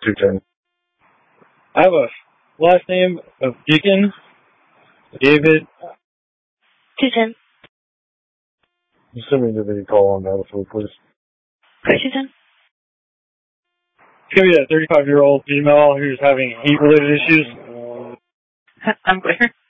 210. I have a last name of Deacon, David. 210. Send me the call on that, please. 210. It's going to be that 35-year-old female who's having heat-related issues. I'm clear.